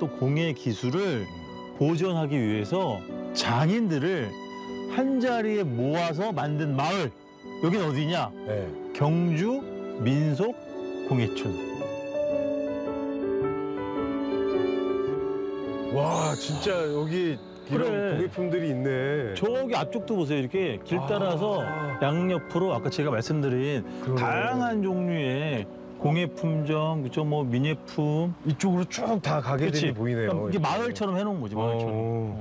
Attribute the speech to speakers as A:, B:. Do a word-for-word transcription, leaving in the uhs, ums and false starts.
A: 또 공예 기술을 보존하기 위해서 장인들을 한 자리에 모아서 만든 마을. 여긴 어디냐?
B: 네.
A: 경주 민속 공예촌.
B: 와, 진짜 여기 이런
A: 그래.
B: 공예품들이 있네.
A: 저기 앞쪽도 보세요. 이렇게 길 따라서
B: 아.
A: 양옆으로 아까 제가 말씀드린
B: 그러네.
A: 다양한 종류의 공예품점, 그죠? 뭐 미nie품.
B: 이쪽으로 쭉 다 가게들이
A: 그치?
B: 보이네요.
A: 그러니까 이게
B: 이렇게.
A: 마을처럼 해놓은 거지, 마을처럼.
B: 어.